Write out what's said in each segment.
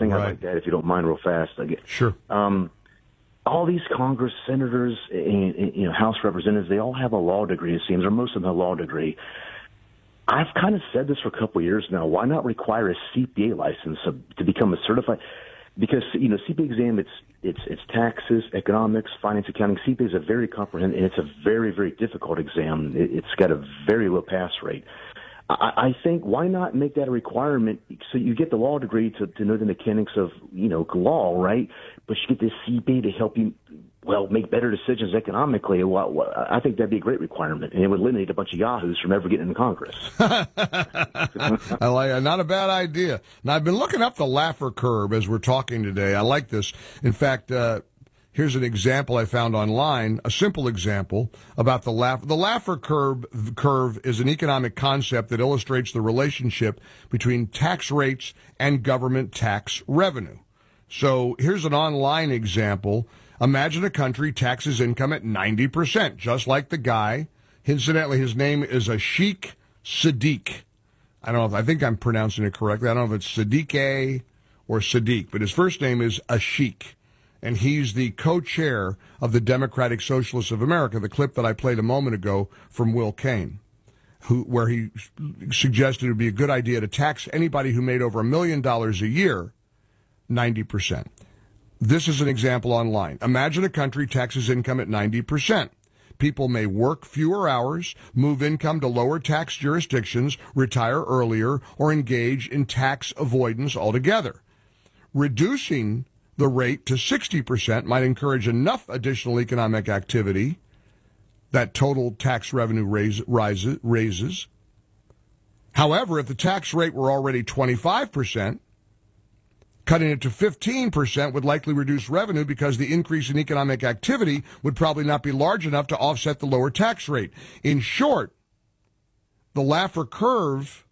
thing I'd like to add, if you don't mind, real fast. Sure. All these Congress, senators, and House representatives, they all have a law degree, it seems, or most of them have a law degree. I've kind of said this for a couple of years now. Why not require a CPA license to become a certified? Because CPA exam, it's taxes, economics, finance, accounting. CPA is a very comprehensive, and it's a very, very difficult exam. It's got a very low pass rate. I think, why not make that a requirement so you get the law degree to know the mechanics of law, right? But you get this CPA to help you make better decisions economically. Well, I think that'd be a great requirement, and it would eliminate a bunch of yahoos from ever getting into Congress. I like it. Not a bad idea. Now, I've been looking up the Laffer curve as we're talking today. I like this. In fact, here's an example I found online, a simple example about the Laffer. The Laffer curve is an economic concept that illustrates the relationship between tax rates and government tax revenue. So here's an online example. Imagine a country taxes income at 90%, just like the guy. Incidentally, his name is Ashik Sadiq. I think I'm pronouncing it correctly. I don't know if it's Sadiq or Sadiq, but his first name is Ashik. And he's the co-chair of the Democratic Socialists of America, the clip that I played a moment ago from Will Cain, where he suggested it would be a good idea to tax anybody who made over $1 million a year 90%. This is an example online. Imagine a country taxes income at 90%. People may work fewer hours, move income to lower tax jurisdictions, retire earlier, or engage in tax avoidance altogether. Reducing the rate to 60% might encourage enough additional economic activity that total tax revenue raises. However, if the tax rate were already 25%, cutting it to 15% would likely reduce revenue because the increase in economic activity would probably not be large enough to offset the lower tax rate. In short, the Laffer curve,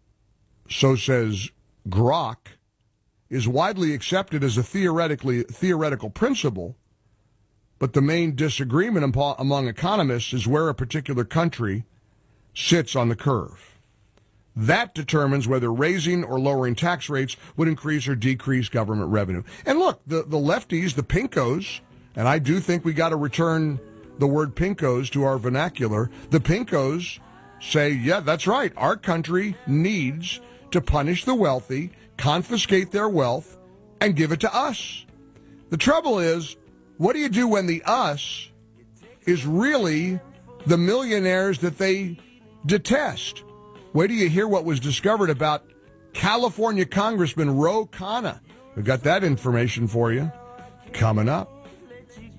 so says Grok, is widely accepted as a theoretical principle, but the main disagreement among economists is where a particular country sits on the curve. That determines whether raising or lowering tax rates would increase or decrease government revenue. And look, the lefties, the pinkos, and I do think we got to return the word pinkos to our vernacular. The pinkos say, yeah, that's right. Our country needs to punish the wealthy, confiscate their wealth, and give it to us. The trouble is, what do you do when the us is really the millionaires that they detest? Wait till you hear what was discovered about California Congressman Ro Khanna. We've got that information for you coming up.